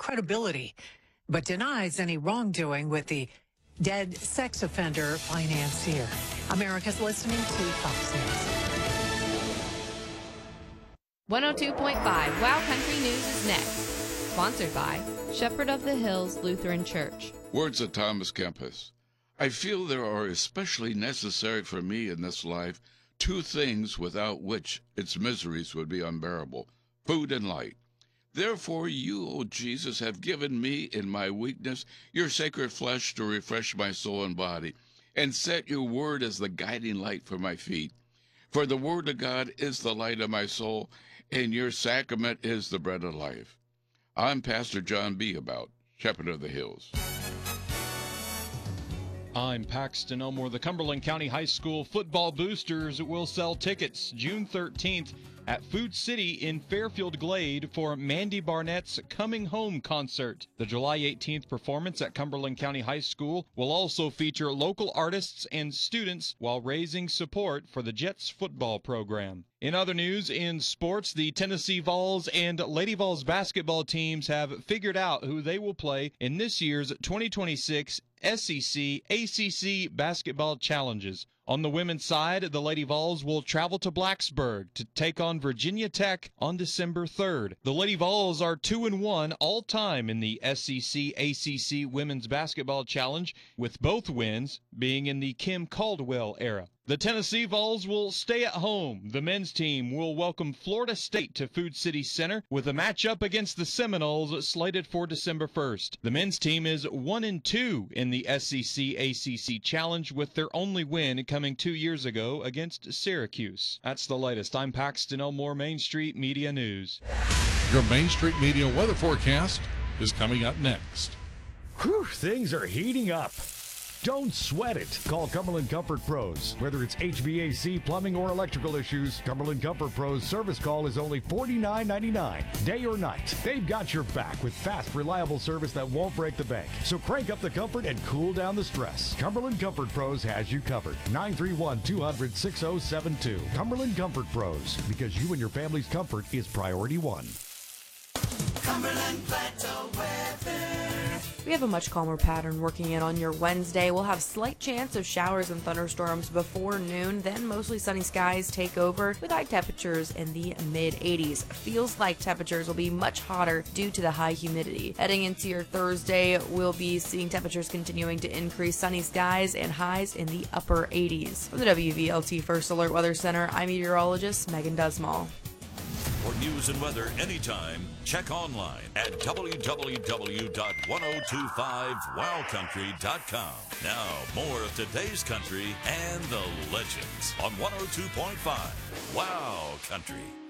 credibility, but denies any wrongdoing with the dead sex offender financier. America's listening to Fox News. 102.5 Wow Country News is next. Sponsored by Shepherd of the Hills Lutheran Church. Words of Thomas Kempis. I feel there are especially necessary for me in this life two things without which its miseries would be unbearable, food and light. Therefore you, O Jesus, have given me in my weakness your sacred flesh to refresh my soul and body, and set your word as the guiding light for my feet. For the word of God is the light of my soul, and your sacrament is the bread of life. I'm Pastor John B. About, Shepherd of the Hills. I'm Paxton Elmore. The Cumberland County High School football boosters will sell tickets June 13th at Food City in Fairfield Glade for Mandy Barnett's Coming Home concert. The July 18th performance at Cumberland County High School will also feature local artists and students while raising support for the Jets football program. In other news, in sports, the Tennessee Vols and Lady Vols basketball teams have figured out who they will play in this year's 2026 SEC ACC basketball challenges. On the women's side, the Lady Vols will travel to Blacksburg to take on Virginia Tech on December 3rd. The Lady Vols are 2-1 all-time in the SEC ACC Women's Basketball Challenge, with both wins being in the Kim Caldwell era. The Tennessee Vols will stay at home. The men's team will welcome Florida State to Food City Center with a matchup against the Seminoles slated for December 1st. The men's team is 1-2 in the SEC ACC Challenge, with their only win coming 2 years ago against Syracuse. That's the latest. I'm Paxton Elmore, Main Street Media News. Your Main Street Media weather forecast is coming up next. Whew, things are heating up. Don't sweat it. Call Cumberland Comfort Pros. Whether it's HVAC, plumbing, or electrical issues, Cumberland Comfort Pros service call is only $49.99. Day or night, they've got your back with fast, reliable service that won't break the bank. So crank up the comfort and cool down the stress. Cumberland Comfort Pros has you covered. 931-200-6072. Cumberland Comfort Pros, because you and your family's comfort is priority one. Cumberland Plateau weather. We have a much calmer pattern working in on your Wednesday. We'll have slight chance of showers and thunderstorms before noon, then mostly sunny skies take over with high temperatures in the mid-80s. Feels like temperatures will be much hotter due to the high humidity. Heading into your Thursday, we'll be seeing temperatures continuing to increase, sunny skies and highs in the upper 80s. From the WVLT First Alert Weather Center, I'm meteorologist Megan Dusmall. For news and weather anytime, check online at www.1025wowcountry.com. Now, more of today's country and the legends on 102.5 Wow Country.